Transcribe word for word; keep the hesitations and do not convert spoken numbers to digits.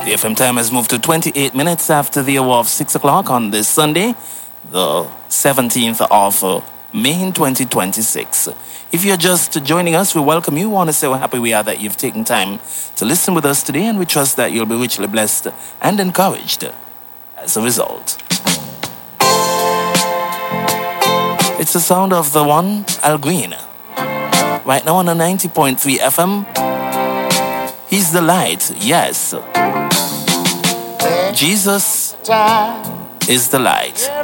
The F M time has moved to twenty-eight minutes after the hour of six o'clock on this Sunday, the seventeenth of uh, May twenty twenty-six. If you're just joining us, we welcome you. We want to say how happy we are that you've taken time to listen with us today, and we trust that you'll be richly blessed and encouraged as a result. It's the sound of the one, Al Green. Right now on a ninety point three F M. He's the light, yes. Jesus is the light.